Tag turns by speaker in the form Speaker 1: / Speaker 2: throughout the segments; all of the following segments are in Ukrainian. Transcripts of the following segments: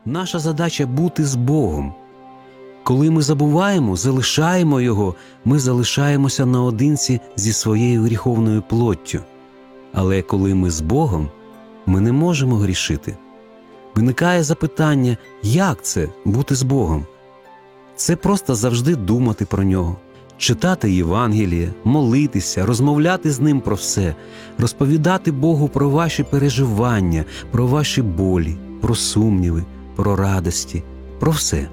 Speaker 1: Наша задача – бути з Богом. Коли ми забуваємо, залишаємо Його, ми залишаємося наодинці зі своєю гріховною плоттю. Але коли ми з Богом, ми не можемо грішити. Виникає запитання, як це – бути з Богом? Це просто завжди думати про Нього, читати Євангеліє, молитися, розмовляти з Ним про все, розповідати Богу про ваші переживання, про ваші болі, про сумніви, про радості, про все.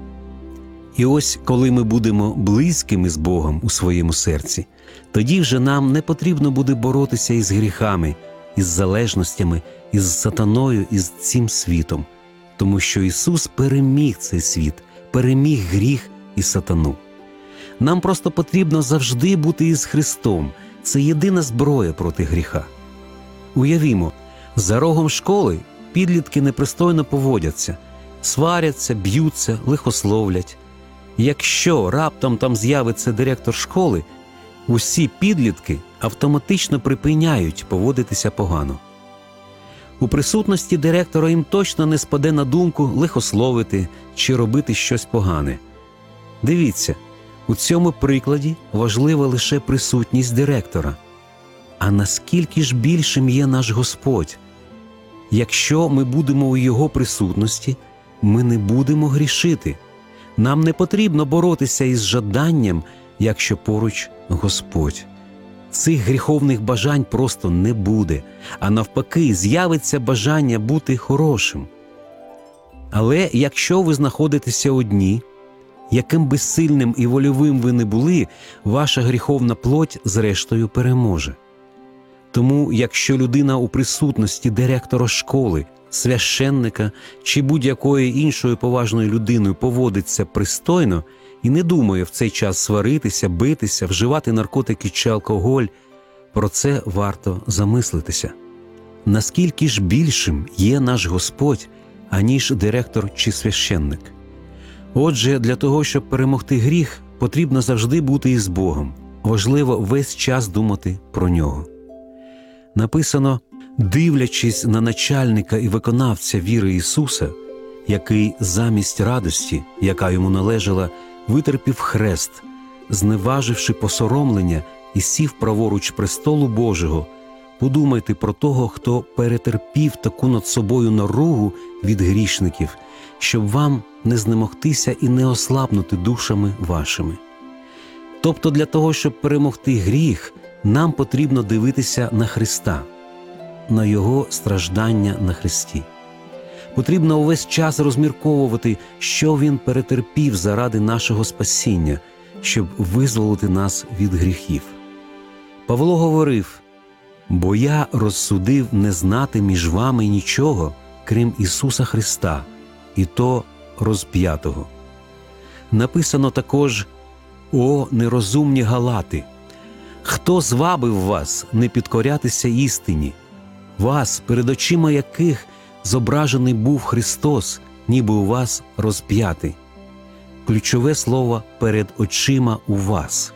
Speaker 1: І ось, коли ми будемо близькими з Богом у своєму серці, тоді вже нам не потрібно буде боротися із гріхами, із залежностями, із сатаною, із цим світом. Тому що Ісус переміг цей світ, переміг гріх і сатану. Нам просто потрібно завжди бути із Христом. Це єдина зброя проти гріха. Уявімо, за рогом школи підлітки непристойно поводяться, сваряться, б'ються, лихословлять. Якщо раптом там з'явиться директор школи, усі підлітки автоматично припиняють поводитися погано. У присутності директора їм точно не спаде на думку лихословити чи робити щось погане. Дивіться, у цьому прикладі важлива лише присутність директора. А наскільки ж більшим є наш Господь? Якщо ми будемо у Його присутності, ми не будемо грішити. Нам не потрібно боротися із жаданням, якщо поруч Господь. Цих гріховних бажань просто не буде, а навпаки, з'явиться бажання бути хорошим. Але якщо ви знаходитеся одні, яким би сильним і вольовим ви не були, ваша гріховна плоть зрештою переможе. Тому, якщо людина у присутності директора школи, священника чи будь-якої іншої поважної людини поводиться пристойно і не думає в цей час сваритися, битися, вживати наркотики чи алкоголь, про це варто замислитися. Наскільки ж більшим є наш Господь, аніж директор чи священник? Отже, для того, щоб перемогти гріх, потрібно завжди бути із Богом. Важливо весь час думати про Нього. Написано, дивлячись на начальника і виконавця віри Ісуса, який замість радості, яка йому належала, витерпів хрест, зневаживши посоромлення і сів праворуч престолу Божого, подумайте про того, хто перетерпів таку над собою наругу від грішників, щоб вам не знемогтися і не ослабнути душами вашими. Тобто для того, щоб перемогти гріх, нам потрібно дивитися на Христа, на Його страждання на хресті. Потрібно увесь час розмірковувати, що Він перетерпів заради нашого спасіння, щоб визволити нас від гріхів. Павло говорив, «Бо я розсудив не знати між вами нічого, крім Ісуса Христа, і то розп'ятого». Написано також, «О, нерозумні галати! Хто звабив вас не підкорятися істині? Вас, перед очима яких зображений був Христос, ніби у вас розп'ятий». Ключове слово «перед очима у вас».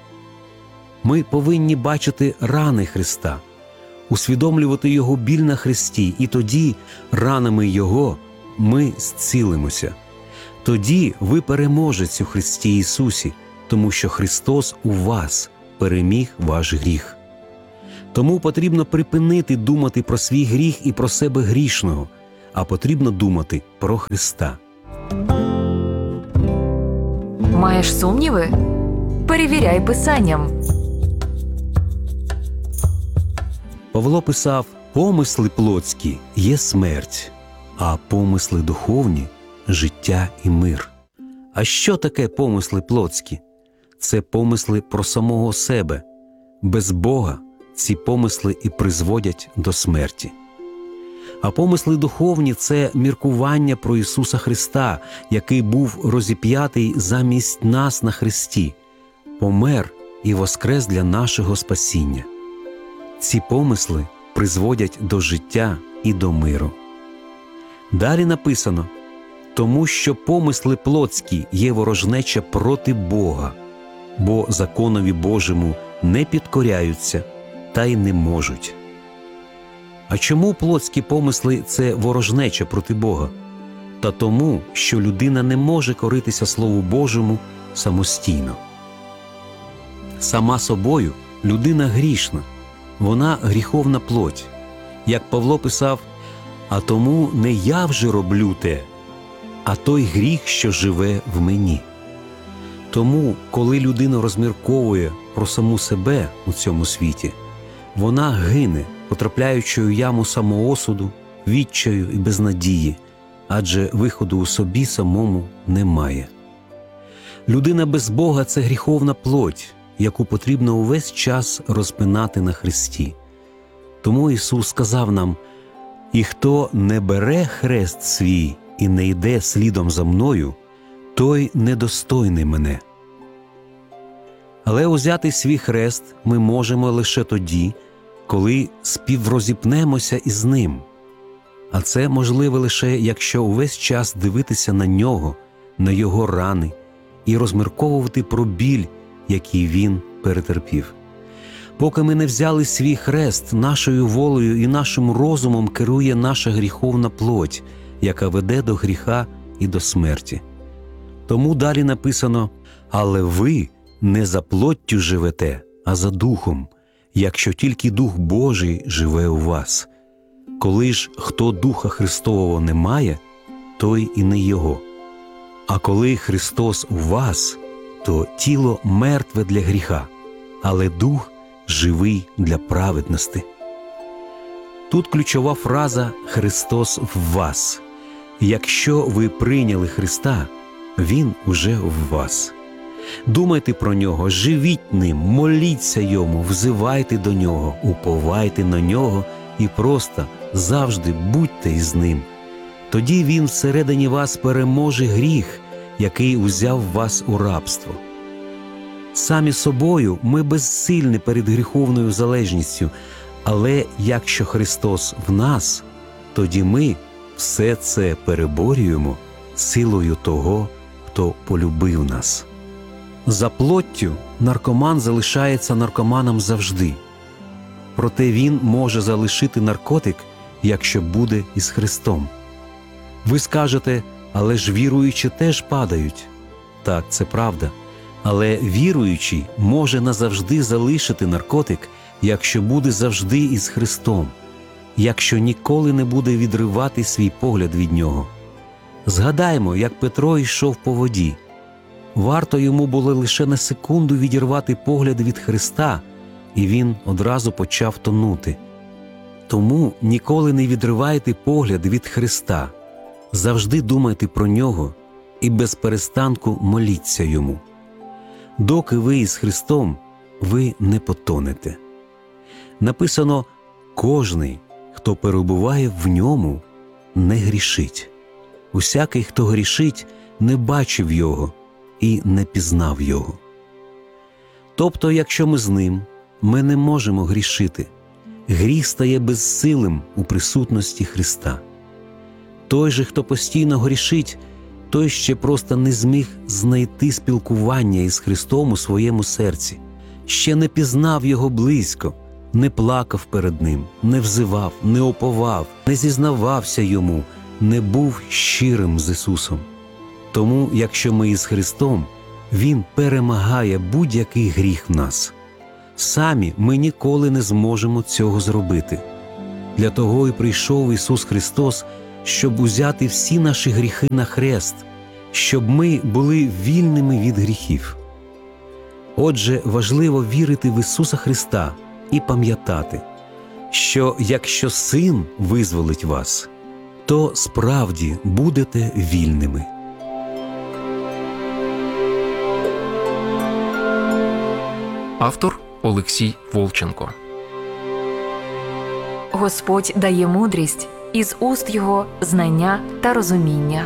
Speaker 1: Ми повинні бачити рани Христа, усвідомлювати Його біль на хресті, і тоді ранами Його ми зцілимося. Тоді ви переможець у Христі Ісусі, тому що Христос у вас переміг ваш гріх. Тому потрібно припинити думати про свій гріх і про себе грішного, а потрібно думати про Христа.
Speaker 2: Маєш сумніви? Перевіряй Писанням.
Speaker 1: Павло писав, «Помисли плотські є смерть, а помисли духовні – життя і мир». А що таке помисли плотські? Це помисли про самого себе. Без Бога ці помисли і призводять до смерті. А помисли духовні – це міркування про Ісуса Христа, який був розіп'ятий замість нас на хресті, помер і воскрес для нашого спасіння. Ці помисли призводять до життя і до миру. Далі написано, «Тому що помисли плотські є ворожнеча проти Бога, бо законові Божому не підкоряються та й не можуть». А чому плотські помисли – це ворожнеча проти Бога? та тому, що людина не може коритися Слову Божому самостійно. Сама собою людина грішна, вона гріховна плоть. Як Павло писав: «А тому не я вже роблю те, а той гріх, що живе в мені». Тому, коли людина розмірковує про саму себе у цьому світі, вона гине, потрапляючи у яму самоосуду, відчаю і безнадії, адже виходу у собі самому немає. Людина без Бога – це гріховна плоть, яку потрібно увесь час розпинати на хресті. Тому Ісус сказав нам: «І хто не бере хрест свій і не йде слідом за мною, той недостойний мене». Але узяти свій хрест ми можемо лише тоді, коли співрозіпнемося із Ним. А це можливо лише, якщо увесь час дивитися на Нього, на Його рани і розмірковувати про біль, який Він перетерпів. Поки ми не взяли свій хрест, нашою волею і нашим розумом керує наша гріховна плоть, яка веде до гріха і до смерті. Тому далі написано: «Але ви не за плоттю живете, а за Духом, якщо тільки Дух Божий живе у вас. Коли ж хто Духа Христового не має, той і не Його. А коли Христос у вас, то тіло мертве для гріха, але Дух живий для праведності». Тут ключова фраза «Христос в вас». Якщо ви прийняли Христа, Він уже в вас. Думайте про Нього, живіть Ним, моліться Йому, взивайте до Нього, уповайте на Нього і просто завжди будьте із Ним. Тоді Він всередині вас переможе гріх, який узяв вас у рабство. Самі собою ми безсильні перед гріховною залежністю, але якщо Христос в нас, тоді ми все це переборюємо силою того, хто полюбив нас. За плоттю наркоман залишається наркоманом завжди. Проте він може залишити наркотик, якщо буде із Христом. Ви скажете: «Але ж віруючі теж падають». Так, це правда. Але віруючий може назавжди залишити наркотик, якщо буде завжди із Христом, якщо ніколи не буде відривати свій погляд від Нього. Згадаймо, як Петро йшов по воді. Варто йому було лише на секунду відірвати погляд від Христа, і він одразу почав тонути. Тому ніколи не відривайте погляд від Христа. Завжди думайте про Нього і без перестанку моліться Йому. Доки ви із Христом, ви не потонете. Написано: «Кожний, хто перебуває в Ньому, не грішить. Усякий, хто грішить, не бачив Його і не пізнав Його». Тобто, якщо ми з Ним, ми не можемо грішити. Гріх стає безсилим у присутності Христа. Той же, хто постійно грішить, той ще просто не зміг знайти спілкування із Христом у своєму серці, ще не пізнав Його близько, не плакав перед Ним, не взивав, не оповав, не зізнавався Йому, не був щирим з Ісусом. Тому, якщо ми із Христом, Він перемагає будь-який гріх в нас. Самі ми ніколи не зможемо цього зробити. Для того і прийшов Ісус Христос, щоб узяти всі наші гріхи на хрест, щоб ми були вільними від гріхів. Отже, важливо вірити в Ісуса Христа і пам'ятати, що якщо Син визволить вас, то справді будете вільними.
Speaker 3: Автор Олексій Волченко.
Speaker 2: Господь дає мудрість, із уст Його знання та розуміння.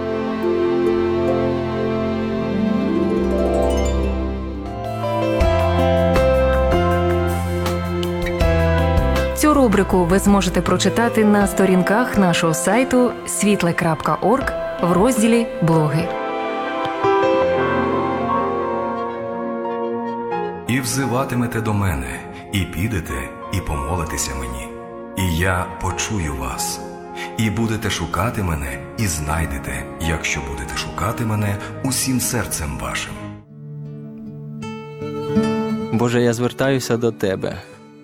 Speaker 2: Цю рубрику ви зможете прочитати на сторінках нашого сайту світле.орг в розділі «Блоги».
Speaker 4: «І взиватимете до мене, і підете, і помолитеся мені, і я почую вас. І будете шукати мене, і знайдете, якщо будете шукати мене усім серцем вашим.
Speaker 5: Боже, я звертаюся до Тебе.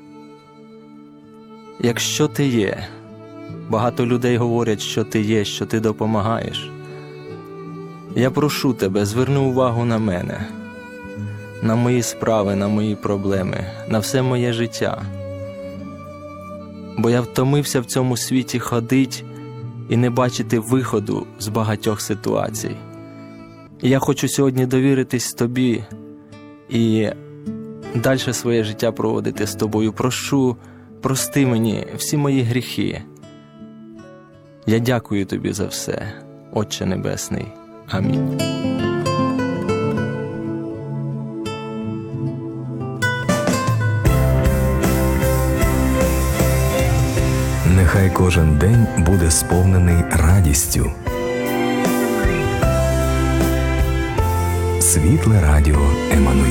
Speaker 5: Якщо Ти є, багато людей говорять, що Ти є, що Ти допомагаєш. Я прошу Тебе, зверни увагу на мене, на мої справи, на мої проблеми, на все моє життя. Бо я втомився в цьому світі ходить і не бачити виходу з багатьох ситуацій. І я хочу сьогодні довіритись Тобі і далі своє життя проводити з Тобою. Прости мені всі мої гріхи. Я дякую Тобі за все, Отче Небесний. Амінь.
Speaker 4: Нехай кожен день буде сповнений радістю. Світле радіо Еммануїл.